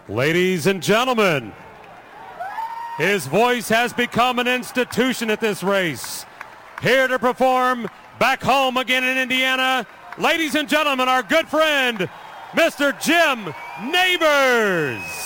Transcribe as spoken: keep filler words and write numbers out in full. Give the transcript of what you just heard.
Ladies and gentlemen, his voice has become an institution at this race. Here to perform back home again in Indiana, ladies and gentlemen, our good friend, Mister Jim Nabors.